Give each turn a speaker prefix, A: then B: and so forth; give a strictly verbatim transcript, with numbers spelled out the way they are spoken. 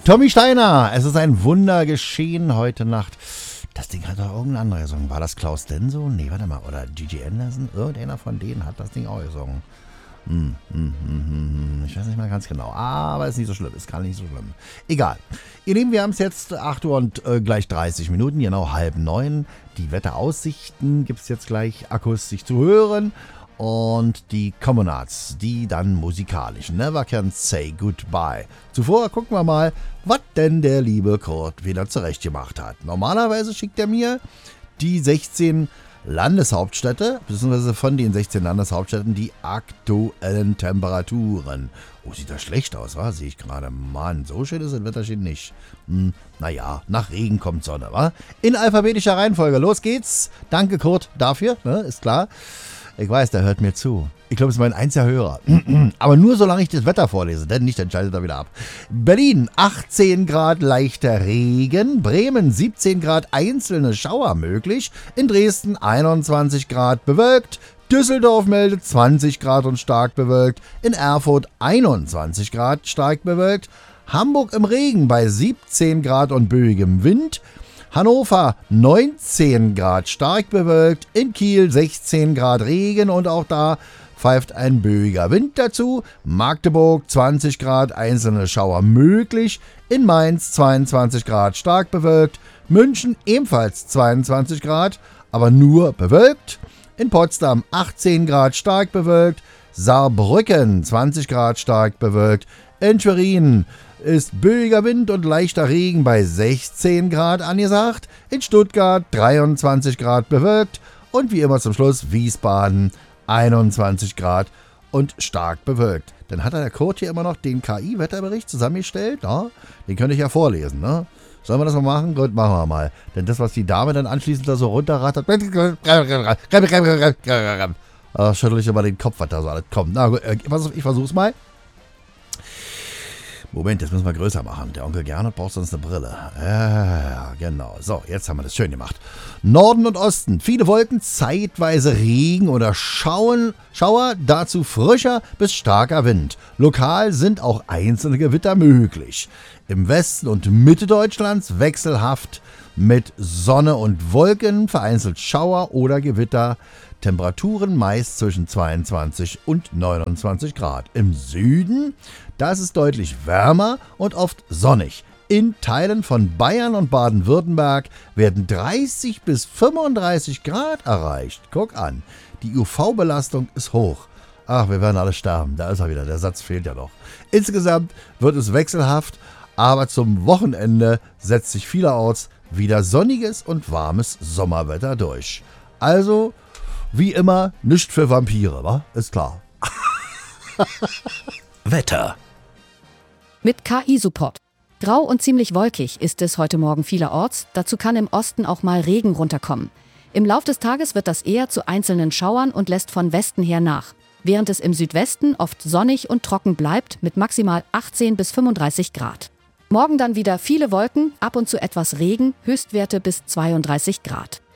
A: Tommy Steiner, es ist ein Wunder geschehen heute Nacht. Das Ding hat doch irgendein anderer gesungen. War das Klaus Denso? Nee, warte mal. Oder Gigi Anderson? Irgendeiner von denen hat das Ding auch gesungen. Hm, hm, hm, hm, ich weiß nicht mal ganz genau. Aber ist nicht so schlimm. Ist gar nicht so schlimm. Egal. Ihr Lieben, wir haben es jetzt acht Uhr und äh, gleich dreißig Minuten. Genau halb neun. Die Wetteraussichten gibt es jetzt gleich akustisch zu hören. Und die Communards, die dann musikalisch Never Can Say Goodbye. Zuvor gucken wir mal, was denn der liebe Kurt wieder zurechtgemacht hat. Normalerweise schickt er mir die sechzehn Landeshauptstädte, beziehungsweise von den sechzehn Landeshauptstädten die aktuellen Temperaturen. Oh, sieht das schlecht aus, wa? Sehe ich gerade. Mann, so schön ist das Wetterchen nicht. Hm, naja, nach Regen kommt Sonne, wa? In alphabetischer Reihenfolge. Los geht's. Danke, Kurt, dafür, ne? Ist klar. Ich weiß, der hört mir zu. Ich glaube, es ist mein einziger Hörer. Aber nur solange ich das Wetter vorlese, denn nicht, dann schaltet er wieder ab. Berlin, achtzehn Grad leichter Regen. Bremen, siebzehn Grad einzelne Schauer möglich. In Dresden, einundzwanzig Grad bewölkt. Düsseldorf meldet zwanzig Grad und stark bewölkt. In Erfurt, einundzwanzig Grad stark bewölkt. Hamburg im Regen bei siebzehn Grad und böigem Wind. Hannover neunzehn Grad stark bewölkt, in Kiel sechzehn Grad Regen und auch da pfeift ein böiger Wind dazu. Magdeburg zwanzig Grad, einzelne Schauer möglich, in Mainz zweiundzwanzig Grad stark bewölkt, München ebenfalls zweiundzwanzig Grad, aber nur bewölkt, in Potsdam achtzehn Grad stark bewölkt, Saarbrücken zwanzig Grad stark bewölkt, in Schwerin ist böiger Wind und leichter Regen bei sechzehn Grad angesagt. In Stuttgart dreiundzwanzig Grad bewölkt und wie immer zum Schluss Wiesbaden einundzwanzig Grad und stark bewölkt. Dann hat der Kurt hier immer noch den K I-Wetterbericht zusammengestellt. Ne? Den könnte ich ja vorlesen. Ne? Sollen wir das mal machen? Gut, machen wir mal. Denn das, was die Dame dann anschließend da so runterrattert, da schüttel ich immer den Kopf, was da so alles kommt. Na gut, ich versuch's mal. Moment, das müssen wir größer machen. Der Onkel Gernot braucht sonst eine Brille. Ja, genau. So, jetzt haben wir das schön gemacht. Norden und Osten. Viele Wolken, zeitweise Regen oder Schauen, Schauer, dazu frischer bis starker Wind. Lokal sind auch einzelne Gewitter möglich. Im Westen und Mitte Deutschlands wechselhaft mit Sonne und Wolken, vereinzelt Schauer oder Gewitter. Temperaturen meist zwischen zweiundzwanzig und neunundzwanzig Grad. Im Süden, da ist es deutlich wärmer und oft sonnig. In Teilen von Bayern und Baden-Württemberg werden dreißig bis fünfunddreißig Grad erreicht. Guck an, die U V-Belastung ist hoch. Ach, wir werden alle sterben. Da ist er wieder, der Satz fehlt ja noch. Insgesamt wird es wechselhaft, aber zum Wochenende setzt sich vielerorts wieder sonniges und warmes Sommerwetter durch. Also, wie immer, nicht für Vampire, wa? Ist klar.
B: Wetter.
C: Mit K I-Support. Grau und ziemlich wolkig ist es heute Morgen vielerorts. Dazu kann im Osten auch mal Regen runterkommen. Im Lauf des Tages wird das eher zu einzelnen Schauern und lässt von Westen her nach. Während es im Südwesten oft sonnig und trocken bleibt mit maximal achtzehn bis fünfunddreißig Grad. Morgen dann wieder viele Wolken, ab und zu etwas Regen, Höchstwerte bis zweiunddreißig Grad.